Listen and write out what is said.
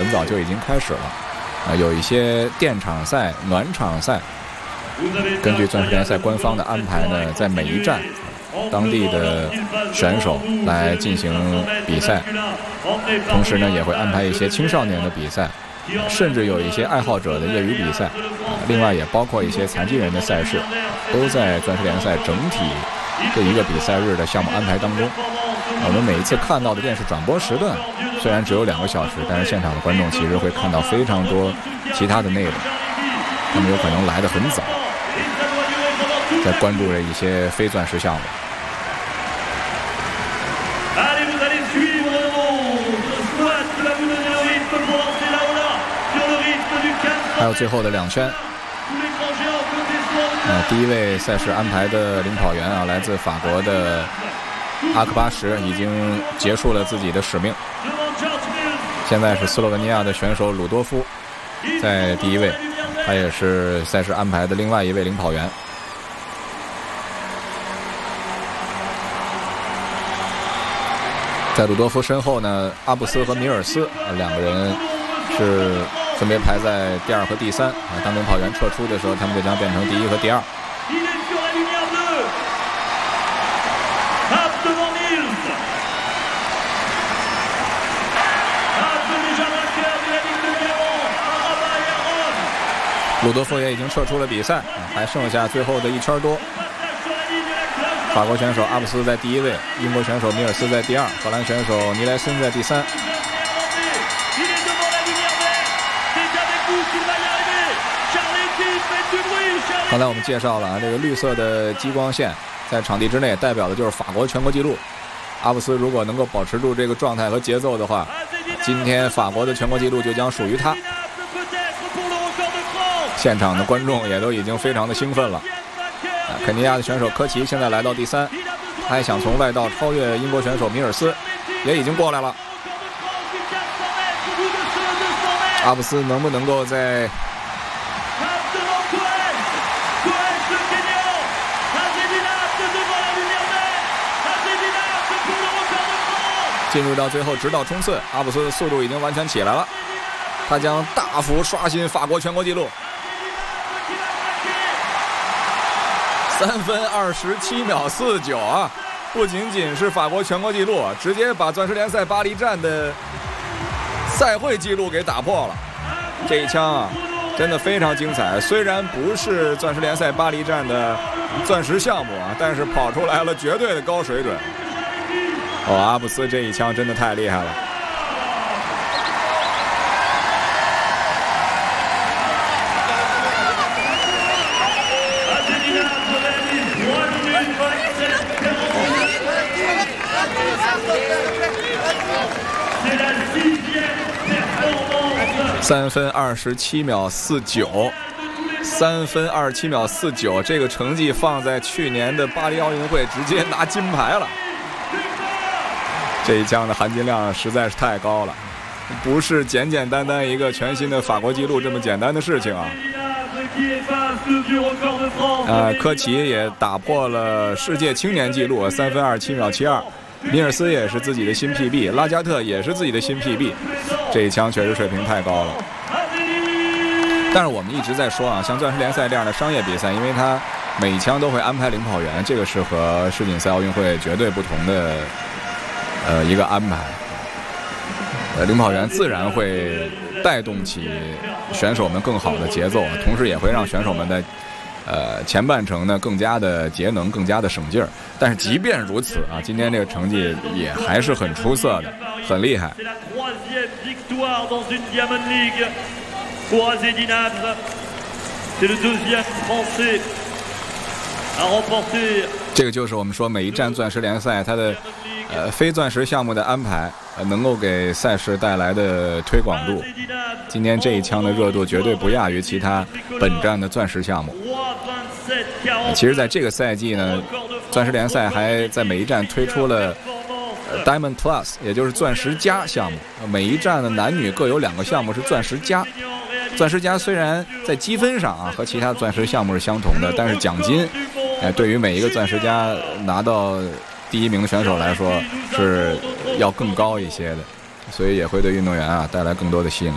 早就已经开始了。有一些垫场赛、暖场赛，根据钻石联赛官方的安排呢，在每一站当地的选手来进行比赛，同时呢也会安排一些青少年的比赛，甚至有一些爱好者的业余比赛，另外也包括一些残疾人的赛事，都在钻石联赛整体这一个比赛日的项目安排当中。我们每一次看到的电视转播时段虽然只有2个小时，但是现场的观众其实会看到非常多其他的内容，他们有可能来得很早，在关注着一些非钻石项目。还有最后的2圈，第一位赛事安排的领跑员啊，来自法国的阿克巴什已经结束了自己的使命。现在是斯洛文尼亚的选手鲁多夫在第一位，他也是赛事安排的另外一位领跑员。在鲁多夫身后呢，阿布斯和米尔斯2个人是分别排在第2和第3。当领跑员撤出的时候，他们就将变成第1和第2。鲁多夫也已经撤出了比赛，还剩下最后的1圈多。法国选手阿布斯在第1位，英国选手米尔斯在第2，荷兰选手尼莱森在第3。刚才我们介绍了这个绿色的激光线在场地之内代表的就是法国全国纪录。阿布斯如果能够保持住这个状态和节奏的话，今天法国的全国纪录就将属于他。现场的观众也都已经非常的兴奋了。肯尼亚的选手科奇现在来到第3，他还想从外道超越英国选手米尔斯，也已经过来了。阿布斯能不能够在进入到最后直到冲刺，阿布斯的速度已经完全起来了，他将大幅刷新法国全国纪录，3分27秒49啊！不仅仅是法国全国纪录，直接把钻石联赛巴黎站的赛会纪录给打破了。这一枪啊，真的非常精彩。虽然不是钻石联赛巴黎站的钻石项目啊，但是跑出来了绝对的高水准。阿布斯这一枪真的太厉害了。3分27秒49，3分27秒49，这个成绩放在去年的巴黎奥运会直接拿金牌了。这一枪的含金量实在是太高了，不是简简单单一个全新的法国纪录这么简单的事情啊！科奇也打破了世界青年纪录3分27秒72，米尔斯也是自己的新 PB， 拉加特也是自己的新 PB， 这一枪确实水平太高了。但是我们一直在说啊，像钻石联赛这样的商业比赛，因为它每一枪都会安排领跑员，这个是和世锦赛奥运会绝对不同的一个安排。领跑员自然会带动起选手们更好的节奏，同时也会让选手们的前半程呢更加的节能，更加的省劲儿。但是即便如此啊，今天这个成绩也还是很出色的，很厉害。这个就是我们说每一站钻石联赛它的非钻石项目的安排能够给赛事带来的推广度。今天这一枪的热度绝对不亚于其他本站的钻石项目。其实在这个赛季呢，钻石联赛还在每一站推出了Diamond Plus， 也就是钻石加项目。每一站的男女各有2个项目是钻石加。钻石加虽然在积分上啊和其他钻石项目是相同的，但是奖金对于每一个钻石加拿到第1名的选手来说是要更高一些的，所以也会对运动员啊带来更多的吸引力。